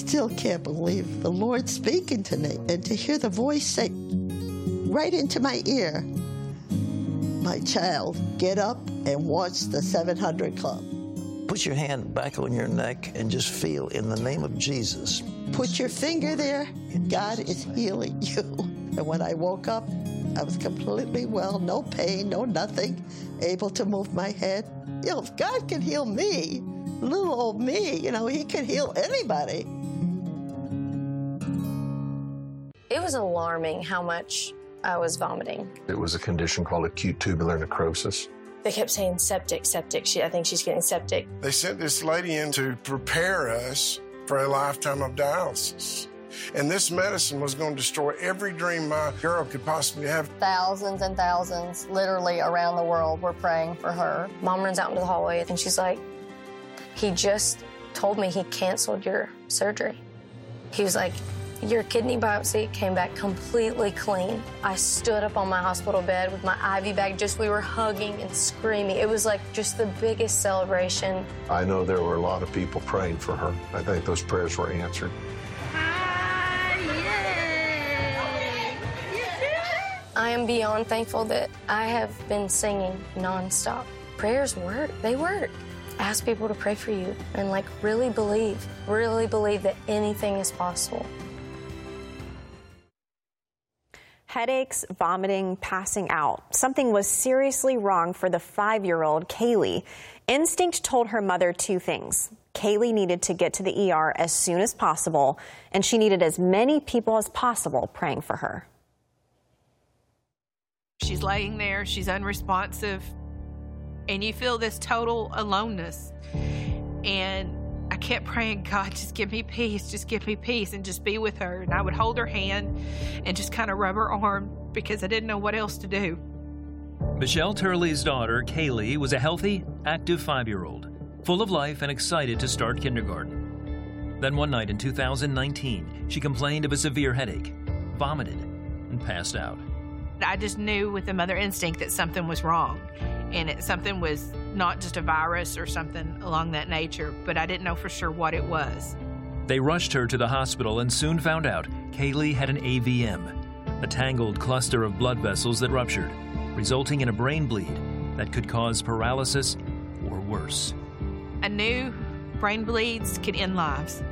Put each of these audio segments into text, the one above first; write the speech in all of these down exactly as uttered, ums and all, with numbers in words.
still can't believe the Lord speaking to me, and to hear the voice say right into my ear, "My child, get up and watch the seven hundred Club." Put your hand back on your neck and just feel, in the name of Jesus. Put your finger there. God is healing you. And when I woke up, I was completely well, no pain, no nothing, able to move my head. You know, if God can heal me, little old me, you know, he can heal anybody. It was alarming how much I was vomiting. It was a condition called acute tubular necrosis. They kept saying septic, septic. She, I think she's getting septic. They sent this lady in to prepare us for a lifetime of dialysis. And this medicine was going to destroy every dream my girl could possibly have. Thousands and thousands, literally around the world, were praying for her. Mom runs out into the hallway, and she's like, "He just told me he canceled your surgery." He was like, "Your kidney biopsy came back completely clean." I stood up on my hospital bed with my I V bag, just we were hugging and screaming. It was like just the biggest celebration. I know there were a lot of people praying for her. I think those prayers were answered. I am beyond thankful that I have been singing nonstop. Prayers work, they work. Ask people to pray for you and like really believe, really believe that anything is possible. Headaches, vomiting, passing out. Something was seriously wrong for the five-year-old Kaylee. Instinct told her mother two things. Kaylee needed to get to the E R as soon as possible, and she needed as many people as possible praying for her. She's laying there, she's unresponsive, and you feel this total aloneness. And I kept praying, "God, just give me peace, just give me peace, and just be with her." And I would hold her hand and just kind of rub her arm because I didn't know what else to do. Michelle Turley's daughter, Kaylee, was a healthy, active five-year-old, full of life and excited to start kindergarten. Then one night in two thousand nineteen, she complained of a severe headache, vomited, and passed out. I just knew with the mother instinct that something was wrong, and it, something was not just a virus or something along that nature, but I didn't know for sure what it was. They rushed her to the hospital and soon found out Kaylee had an A V M, a tangled cluster of blood vessels that ruptured, resulting in a brain bleed that could cause paralysis or worse. I knew brain bleeds could end lives,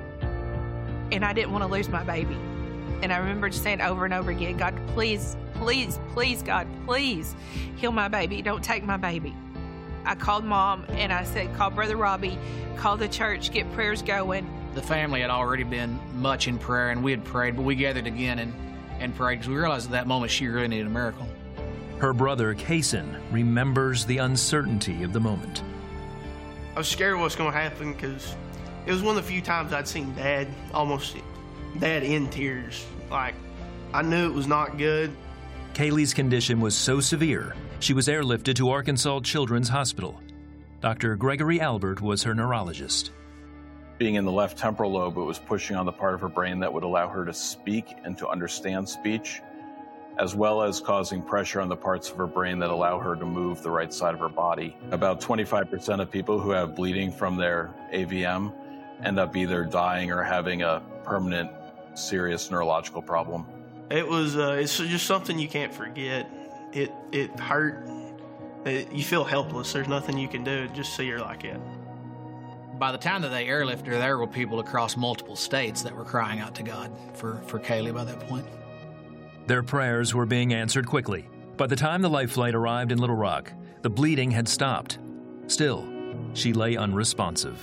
and I didn't want to lose my baby. And I remember just saying over and over again, "God, please, please, please, God, please heal my baby. Don't take my baby." I called Mom and I said, "Call Brother Robbie, call the church, get prayers going." The family had already been much in prayer, and we had prayed, but we gathered again and, and prayed because we realized at that moment she really needed a miracle. Her brother, Kaysen, remembers the uncertainty of the moment. I was scared of what's going to happen because it was one of the few times I'd seen Dad almost... Dad in tears. Like, I knew it was not good. Kaylee's condition was so severe, she was airlifted to Arkansas Children's Hospital. Doctor Gregory Albert was her neurologist. Being in the left temporal lobe, it was pushing on the part of her brain that would allow her to speak and to understand speech, as well as causing pressure on the parts of her brain that allow her to move the right side of her body. About twenty-five percent of people who have bleeding from their A V M end up either dying or having a permanent, serious neurological problem. It was, uh, it's just something you can't forget. It it hurt. It, you feel helpless. There's nothing you can do. Just see her like it. By the time that they airlifted her, there were people across multiple states that were crying out to God for, for Kaylee by that point. Their prayers were being answered quickly. By the time the life flight arrived in Little Rock, the bleeding had stopped. Still, she lay unresponsive.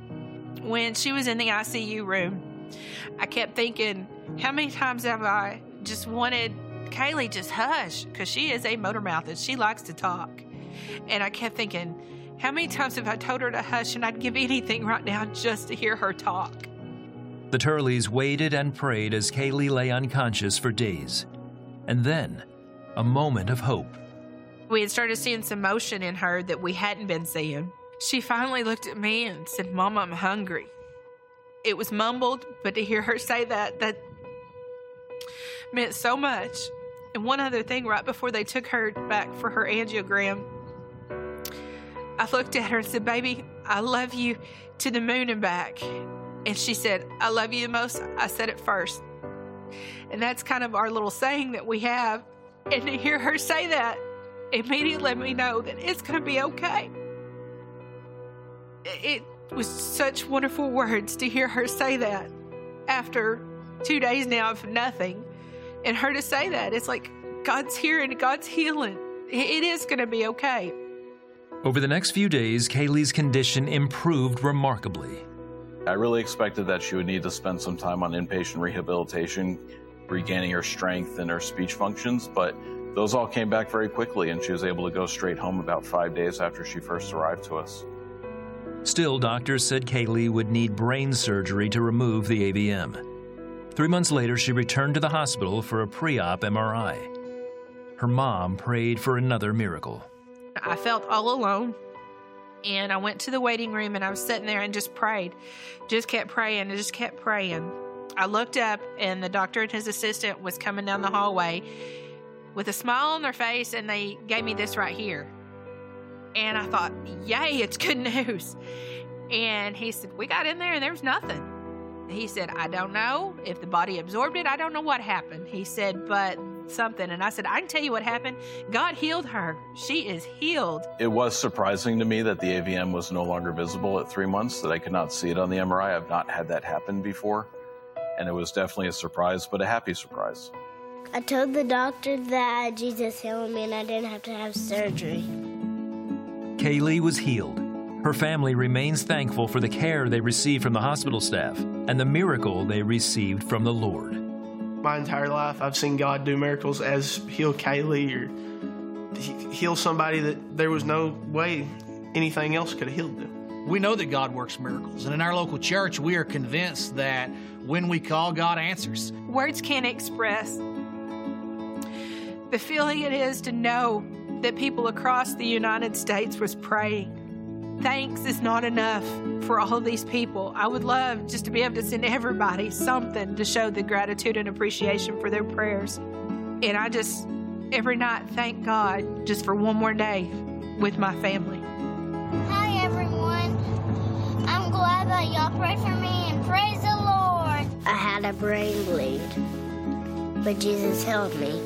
When she was in the I C U room, I kept thinking, how many times have I just wanted Kaylee just hush, because she is a motor mouth and she likes to talk. And I kept thinking, how many times have I told her to hush, and I'd give anything right now just to hear her talk. The Turleys waited and prayed as Kaylee lay unconscious for days. And then, a moment of hope. We had started seeing some motion in her that we hadn't been seeing. She finally looked at me and said, "Mama, I'm hungry." It was mumbled, but to hear her say that, that meant so much. And one other thing, right before they took her back for her angiogram, I looked at her and said, "Baby, I love you to the moon and back." And she said, I love you the most. I said it first. And that's kind of our little saying that we have. And to hear her say that immediately let me know that it's going to be okay. It was such wonderful words to hear her say that after two days now of nothing. And her to say that, it's like God's here and God's healing. It is going to be okay. Over the next few days, Kaylee's condition improved remarkably. I really expected that she would need to spend some time on inpatient rehabilitation, regaining her strength and her speech functions, but those all came back very quickly, and she was able to go straight home about five days after she first arrived to us. Still, doctors said Kaylee would need brain surgery to remove the A V M. Three months later, she returned to the hospital for a pre-op M R I. Her mom prayed for another miracle. I felt all alone, and I went to the waiting room, and I was sitting there and just prayed. Just kept praying and just kept praying. I looked up, and the doctor and his assistant was coming down the hallway with a smile on their face, and they gave me this right here. And I thought, yay, it's good news. And he said, we got in there, and there was nothing. He said, I don't know if the body absorbed it. I don't know what happened. He said, but something. And I said, I can tell you what happened. God healed her. She is healed. It was surprising to me that the A V M was no longer visible at three months, that I could not see it on the M R I. I've not had that happen before. And it was definitely a surprise, but a happy surprise. I told the doctor that Jesus healed me and I didn't have to have surgery. Kaylee was healed. Her family remains thankful for the care they received from the hospital staff and the miracle they received from the Lord. My entire life, I've seen God do miracles as heal Kaylee or heal somebody that there was no way anything else could have healed them. We know that God works miracles, and in our local church, we are convinced that when we call, God answers. Words can't express the feeling it is to know that people across the United States was praying. Thanks is not enough for all of these people. I would love just to be able to send everybody something to show the gratitude and appreciation for their prayers. And I just, every night, thank God just for one more day with my family. Hi, everyone. I'm glad that y'all prayed for me, and praise the Lord. I had a brain bleed, but Jesus healed me.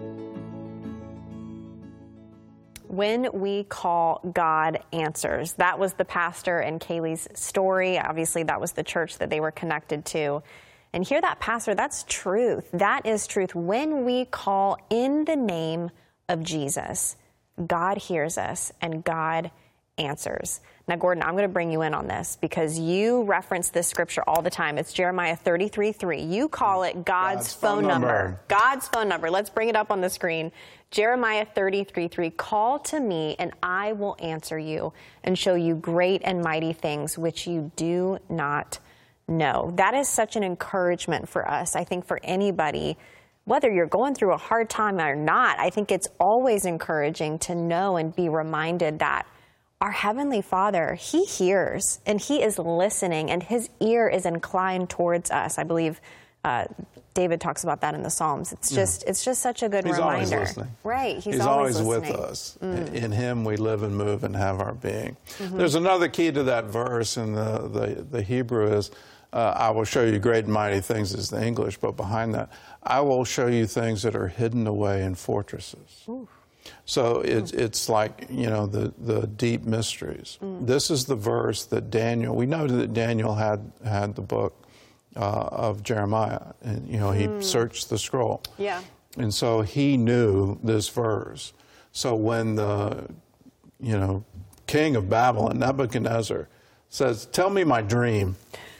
When we call, God answers. That was the pastor and Kaylee's story. Obviously, that was the church that they were connected to. And hear that, pastor, that's truth. That is truth. When we call in the name of Jesus, God hears us and God answers. Now, Gordon, I'm going to bring you in on this because you reference this scripture all the time. It's Jeremiah thirty-three three. You call it God's, God's phone, phone number. number. God's phone number. Let's bring it up on the screen. Jeremiah thirty-three three. Call to me and I will answer you and show you great and mighty things which you do not know. That is such an encouragement for us. I think for anybody, whether you're going through a hard time or not, I think it's always encouraging to know and be reminded that our Heavenly Father, He hears and He is listening and His ear is inclined towards us. I believe uh, David talks about that in the Psalms. It's just yeah. it's just such a good He's reminder. He's always listening. Right. He's, He's always, always listening. with us. Mm. In Him we live and move and have our being. Mm-hmm. There's another key to that verse in the, the, the Hebrew is, uh, I will show you great and mighty things is the English, but behind that, I will show you things that are hidden away in fortresses. Ooh. So it's it's like, you know, the, the deep mysteries. Mm. This is the verse that Daniel, we know that Daniel had had the book uh, of Jeremiah, and, you know, mm. he searched the scroll. Yeah. And so he knew this verse. So when the, you know, king of Babylon, Nebuchadnezzar, says, tell me my dream,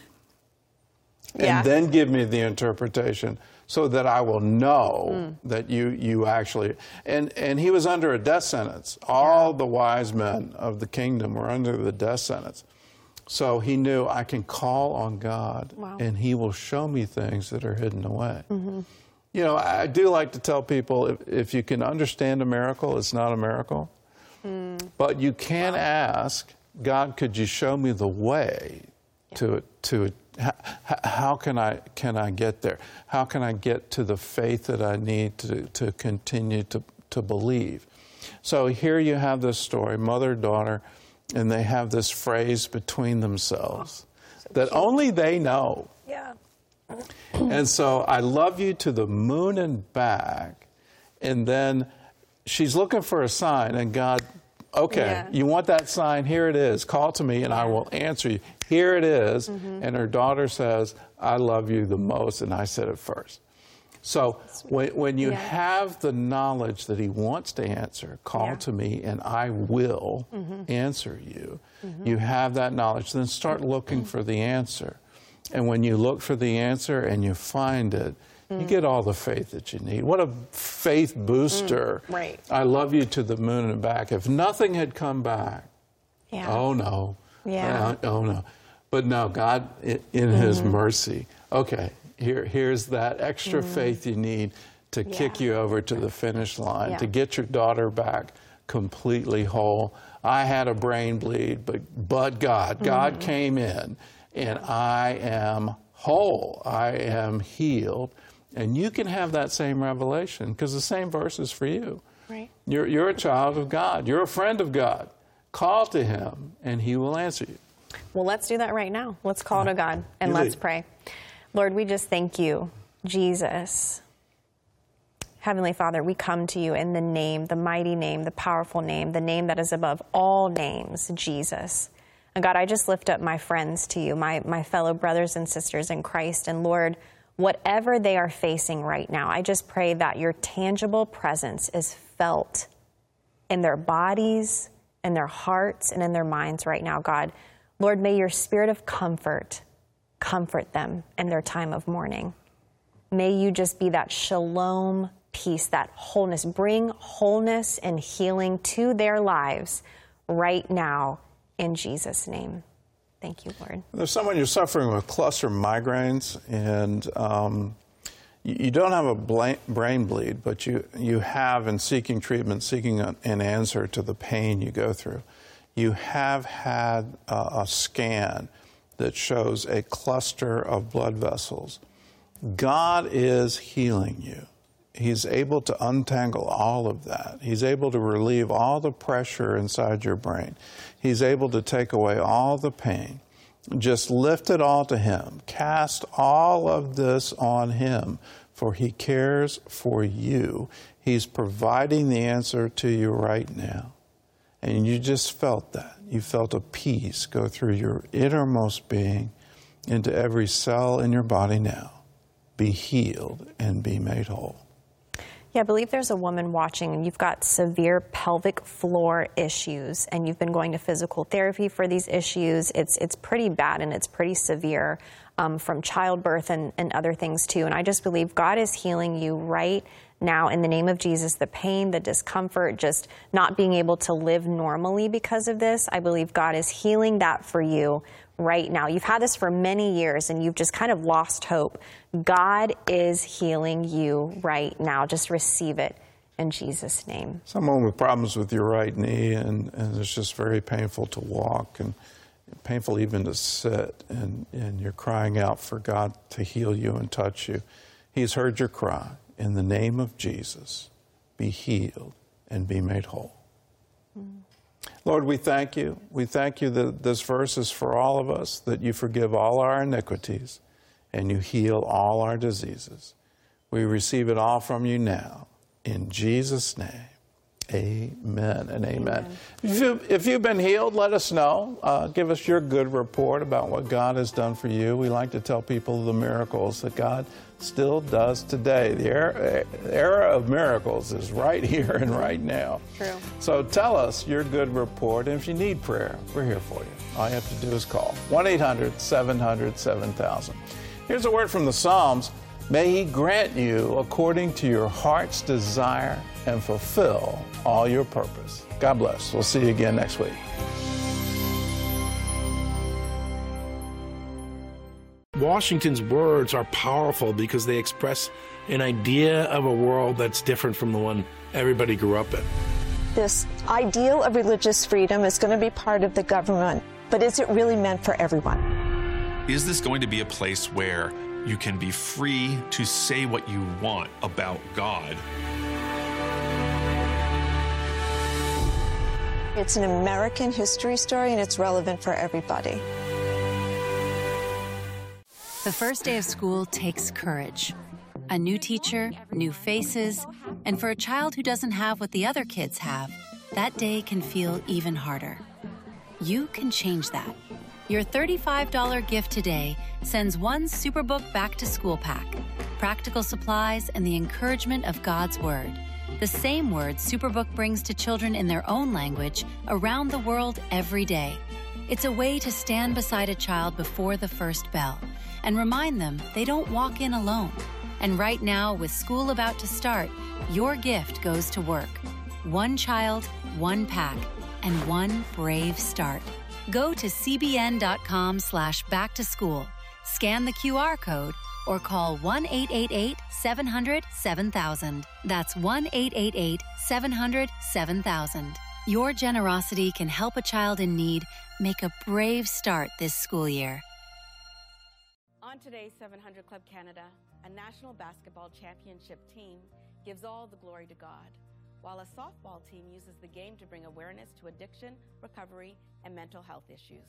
yeah. and then give me the interpretation, so that I will know mm. that you you actually, and, and he was under a death sentence. All the wise men of the kingdom were under the death sentence. So he knew, I can call on God, wow. and He will show me things that are hidden away. Mm-hmm. You know, I do like to tell people, if, if you can understand a miracle, it's not a miracle. Mm. But you can wow. ask, God, could you show me the way yeah. to to it? How, how can I can I get there? How can I get to the faith that I need to, to continue to, to believe? So here you have this story, mother, daughter, and they have this phrase between themselves. that only they know. Yeah. And so I love you to the moon and back. And then she's looking for a sign, and God, okay, yeah. you want that sign? Here it is. Call to me, and I will answer you. Here it is. Mm-hmm. And her daughter says, I love you the most, and I said it first. So when, when you yeah. have the knowledge that he wants to answer, call yeah. to me, and I will mm-hmm. answer you. Mm-hmm. You have that knowledge, then start looking mm-hmm. for the answer. And when you look for the answer and you find it, mm. you get all the faith that you need. What a faith booster. Mm. Right. I love you to the moon and back. If nothing had come back, yeah. oh no. Yeah. Uh, oh no. But no, God, in, in mm-hmm. his mercy, okay, here, here's that extra mm. faith you need to yeah. kick you over to the finish line, yeah. to get your daughter back completely whole. I had a brain bleed, but, but God, God mm-hmm. came in. And I am whole. I am healed. And you can have that same revelation because the same verse is for you. Right. You're, you're a child of God. You're a friend of God. Call to him, and he will answer you. Well, let's do that right now. Let's call to God, and you let's lead. Pray. Lord, we just thank you, Jesus. Heavenly Father, we come to you in the name, the mighty name, the powerful name, the name that is above all names, Jesus. And God, I just lift up my friends to you, my, my fellow brothers and sisters in Christ. And Lord, whatever they are facing right now, I just pray that your tangible presence is felt in their bodies, in their hearts, and in their minds right now, God. Lord, may your spirit of comfort comfort them in their time of mourning. May you just be that shalom peace, that wholeness. Bring wholeness and healing to their lives right now. In Jesus' name. Thank you, Lord. There's someone you're suffering with cluster migraines, and um, you, you don't have a bla- brain bleed, but you, you have, in seeking treatment, seeking a, an answer to the pain you go through, you have had uh, a scan that shows a cluster of blood vessels. God is healing you. He's able to untangle all of that. He's able to relieve all the pressure inside your brain. He's able to take away all the pain. Just lift it all to him. Cast all of this on him, for he cares for you. He's providing the answer to you right now. And you just felt that. You felt a peace go through your innermost being into every cell in your body now. Be healed and be made whole. Yeah, I believe there's a woman watching, and you've got severe pelvic floor issues, and you've been going to physical therapy for these issues. It's it's pretty bad, and it's pretty severe um, from childbirth and, and other things, too. And I just believe God is healing you right now in the name of Jesus. The pain, the discomfort, just not being able to live normally because of this, I believe God is healing that for you right now. You've had this for many years, and you've just kind of lost hope. God is healing you right now. Just receive it in Jesus' name. Someone with problems with your right knee, and, and it's just very painful to walk and painful even to sit, and, and you're crying out for God to heal you and touch you. He's heard your cry. In the name of Jesus, be healed and be made whole. Mm. Lord, we thank you. We thank you that this verse is for all of us, that you forgive all our iniquities and you heal all our diseases. We receive it all from you now. In Jesus' name, amen and amen. amen. If, you, if you've been healed, let us know. Uh, give us your good report about what God has done for you. We like to tell people the miracles that God still does today. The era, era of miracles is right here and right now. True. So tell us your good report, and if you need prayer, we're here for you. All you have to do is call one eight hundred seven hundred seven thousand. Here's a word from the Psalms. May he grant you according to your heart's desire and fulfill all your purpose. God bless. We'll see you again next week. Washington's words are powerful because they express an idea of a world that's different from the one everybody grew up in. This ideal of religious freedom is going to be part of the government, but is it really meant for everyone? Is this going to be a place where you can be free to say what you want about God? It's an American history story, and it's relevant for everybody. The first day of school takes courage. A new teacher, new faces, and for a child who doesn't have what the other kids have, that day can feel even harder. You can change that. Your thirty-five dollars gift today sends one Superbook Back to School pack, practical supplies, and the encouragement of God's Word. The same word Superbook brings to children in their own language around the world every day. It's a way to stand beside a child before the first bell and remind them they don't walk in alone. And right now, with school about to start, your gift goes to work. One child, one pack, and one brave start. Go to cbn.com slash back to school, scan the Q R code, or call one eight eight eight, seven hundred, seven thousand. That's one eight eight eight, seven hundred, seven thousand. Your generosity can help a child in need make a brave start this school year. On today's seven hundred Club Canada, a national basketball championship team gives all the glory to God, while a softball team uses the game to bring awareness to addiction, recovery, and mental health issues.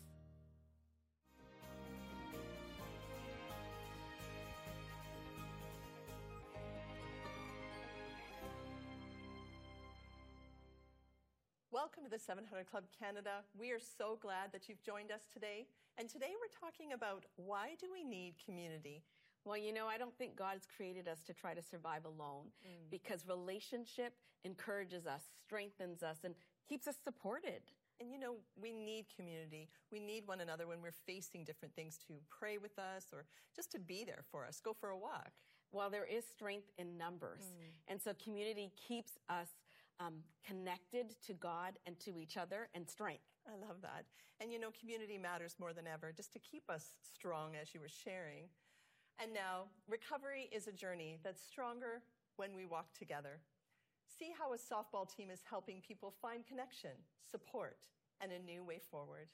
Welcome to the seven hundred Club Canada. We are so glad that you've joined us today. And today we're talking about why do we need community? Well, you know, I don't think God's created us to try to survive alone mm. because relationship encourages us, strengthens us, and keeps us supported. And you know, we need community. We need one another when we're facing different things to pray with us or just to be there for us, go for a walk. Well, there is strength in numbers. Mm. And so community keeps us Um, connected to God and to each other and strength. I love that. And you know, community matters more than ever, just to keep us strong, as you were sharing. And now, recovery is a journey that's stronger when we walk together. See how a softball team is helping people find connection, support, and a new way forward.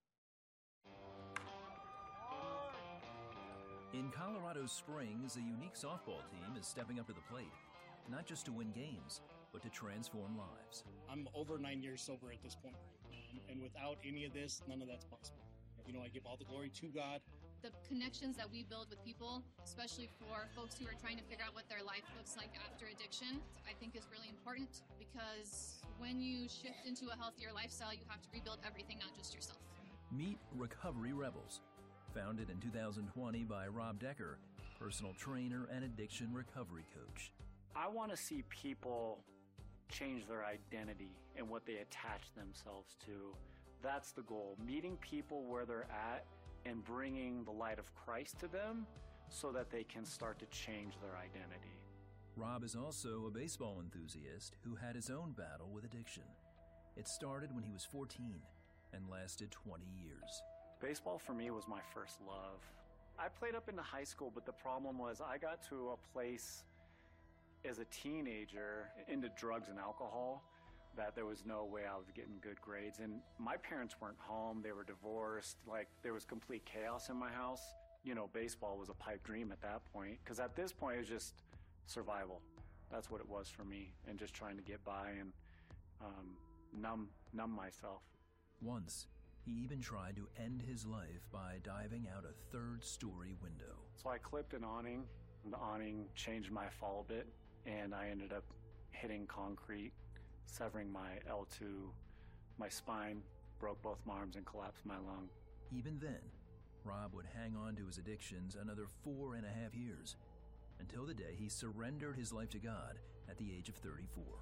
In Colorado Springs, a unique softball team is stepping up to the plate, not just to win games, but to transform lives. I'm over nine years sober at this point, and without any of this, none of that's possible. You know, I give all the glory to God. The connections that we build with people, especially for folks who are trying to figure out what their life looks like after addiction, I think is really important, because when you shift into a healthier lifestyle, you have to rebuild everything, not just yourself. Meet Recovery Rebels, founded in two thousand twenty by Rob Decker, personal trainer and addiction recovery coach. I want to see people change their identity and what they attach themselves to. That's the goal, meeting people where they're at and bringing the light of Christ to them so that they can start to change their identity. Rob is also a baseball enthusiast who had his own battle with addiction. It started when he was fourteen and lasted twenty years. Baseball for me was my first love. I played up into high school, but the problem was I got to a place as a teenager into drugs and alcohol that there was no way I was getting good grades. And my parents weren't home. They were divorced. Like, there was complete chaos in my house. You know, baseball was a pipe dream at that point, because at this point it was just survival. That's what it was for me, and just trying to get by and um, numb, numb myself. Once, he even tried to end his life by diving out a third-story window. So I clipped an awning. The awning changed my fall a bit, and I ended up hitting concrete, severing my L two, my spine, broke both my arms, and collapsed my lung. Even then, Rob would hang on to his addictions another four and a half years, until the day he surrendered his life to God at the age of thirty-four.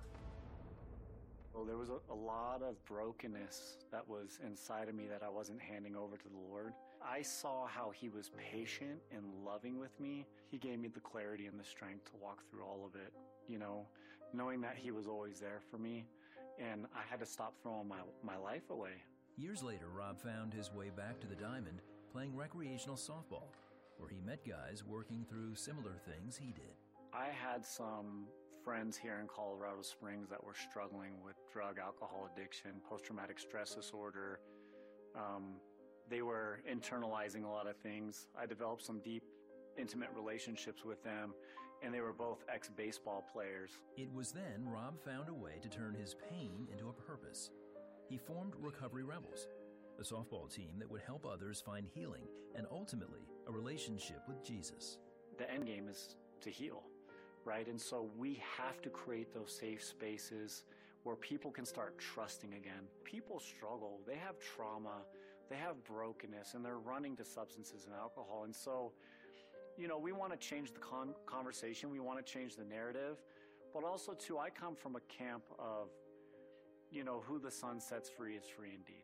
Well, there was a, a lot of brokenness that was inside of me that I wasn't handing over to the Lord. I saw how he was patient and loving with me. He gave me the clarity and the strength to walk through all of it, you know, knowing that he was always there for me, and I had to stop throwing my, my life away. Years later, Rob found his way back to the Diamond, playing recreational softball, where he met guys working through similar things he did. I had some friends here in Colorado Springs that were struggling with drug, alcohol addiction, post-traumatic stress disorder. Um, they were internalizing a lot of things. I developed some deep, intimate relationships with them, and they were both ex-baseball players. It was then Rob found a way to turn his pain into a purpose. He formed Recovery Rebels, a softball team that would help others find healing and ultimately a relationship with Jesus. The end game is to heal, right? And so we have to create those safe spaces where people can start trusting again. People struggle, they have trauma, they have brokenness, and they're running to substances and alcohol. And so, you know, we want to change the con- conversation, we want to change the narrative, but also too, I come from a camp of, you know, who the Son sets free is free indeed.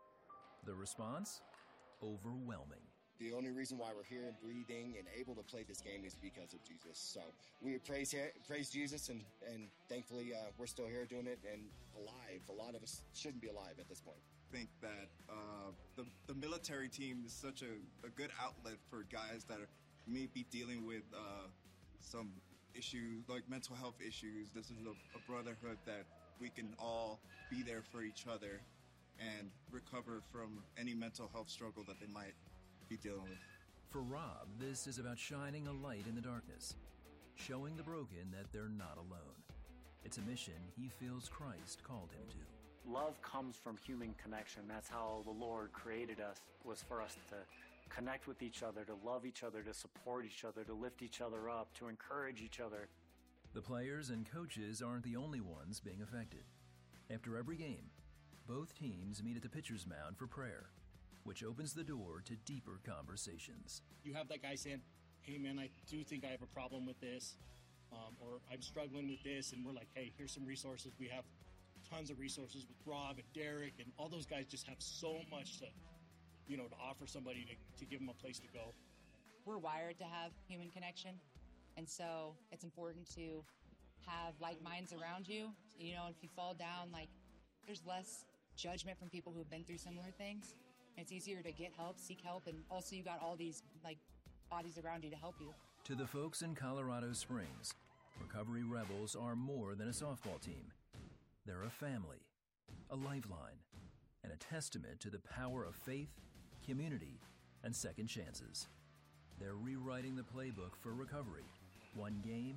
The response? Overwhelming. The only reason why we're here and breathing and able to play this game is because of Jesus. So we praise praise Jesus, and, and thankfully uh, we're still here doing it and alive. A lot of us shouldn't be alive at this point. I think that uh, the, the military team is such a, a good outlet for guys that are, may be dealing with uh, some issues, like mental health issues. This is a, a brotherhood that we can all be there for each other and recover from any mental health struggle that they might be dealing with. For Rob, this is about shining a light in the darkness, showing the broken that they're not alone. It's a mission he feels Christ called him to. Love comes from human connection. That's how the Lord created us, was for us to connect with each other, to love each other, to support each other, to lift each other up, to encourage each other. The players and coaches aren't the only ones being affected. After every game, both teams meet at the pitcher's mound for prayer, which opens the door to deeper conversations. You have that guy saying, hey man, I do think I have a problem with this, um, or I'm struggling with this, and we're like, hey, here's some resources. We have tons of resources with Rob and Derek, and all those guys just have so much to, you know, to offer somebody to, to give them a place to go. We're wired to have human connection, and so it's important to have like minds around you. You know, if you fall down, like, there's less judgment from people who've been through similar things. It's easier to get help, seek help, and also you got all these like bodies around you to help you. To the folks in Colorado Springs, Recovery Rebels are more than a softball team. They're a family, a lifeline, and a testament to the power of faith, community, and second chances. They're rewriting the playbook for recovery, one game,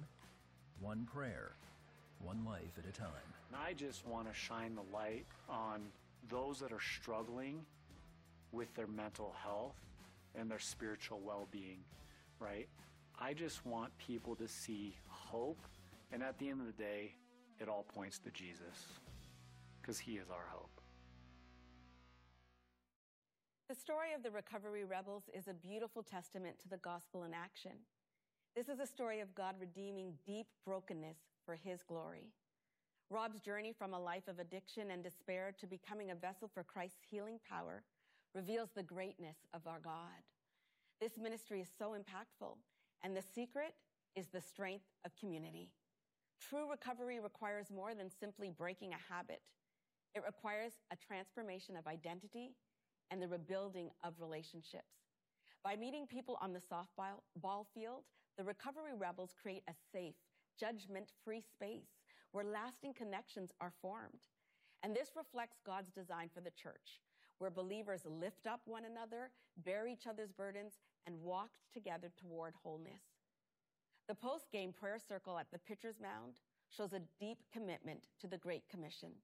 one prayer, one life at a time. And I just want to shine the light on those that are struggling with their mental health and their spiritual well-being, right? I just want people to see hope, and at the end of the day, it all points to Jesus, because he is our hope. The story of the Recovery Rebels is a beautiful testament to the gospel in action. This is a story of God redeeming deep brokenness for his glory. Rob's journey from a life of addiction and despair to becoming a vessel for Christ's healing power reveals the greatness of our God. This ministry is so impactful, and the secret is the strength of community. True recovery requires more than simply breaking a habit. It requires a transformation of identity and the rebuilding of relationships. By meeting people on the softball ball field, the Recovery Rebels create a safe, judgment-free space where lasting connections are formed. And this reflects God's design for the church, where believers lift up one another, bear each other's burdens, and walk together toward wholeness. The post-game prayer circle at the pitcher's mound shows a deep commitment to the Great Commission.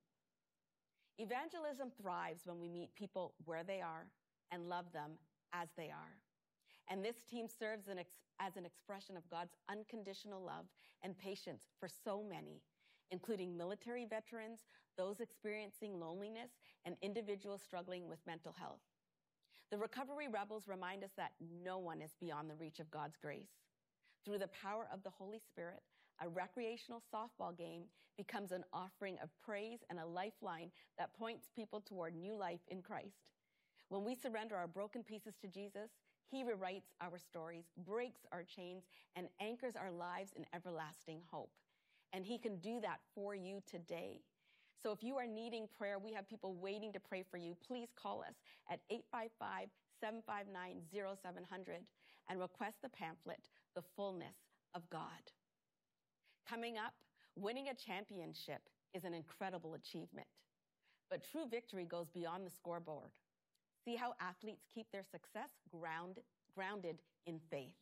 Evangelism thrives when we meet people where they are and love them as they are. And this team serves an ex- as an expression of God's unconditional love and patience for so many, including military veterans, those experiencing loneliness, and individuals struggling with mental health. The Recovery Rebels remind us that no one is beyond the reach of God's grace. Through the power of the Holy Spirit, a recreational softball game becomes an offering of praise and a lifeline that points people toward new life in Christ. When we surrender our broken pieces to Jesus, he rewrites our stories, breaks our chains, and anchors our lives in everlasting hope. And he can do that for you today. So if you are needing prayer, we have people waiting to pray for you. Please call us at eight five five, seven five nine, zero seven zero zero and request the pamphlet, The Fullness of God. Coming up, winning a championship is an incredible achievement. But true victory goes beyond the scoreboard. See how athletes keep their success ground, grounded in faith.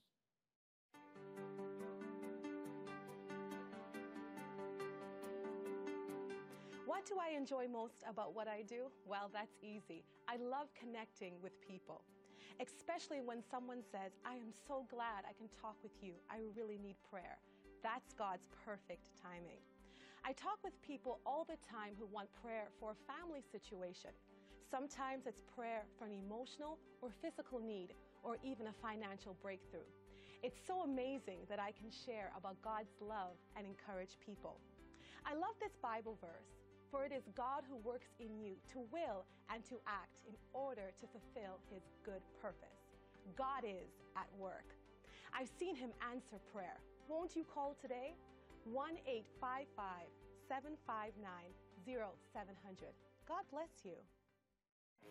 What do I enjoy most about what I do? Well, that's easy. I love connecting with people. especially when someone says, I am so glad I can talk with you. I really need prayer. That's God's perfect timing. I talk with people all the time who want prayer for a family situation. Sometimes it's prayer for an emotional or physical need, or even a financial breakthrough. It's so amazing that I can share about God's love and encourage people. I love this Bible verse, for it is God who works in you to will and to act in order to fulfill his good purpose. God is at work. I've seen him answer prayer. Won't you call today? one eight five five, seven five nine, zero seven zero zero. God bless you.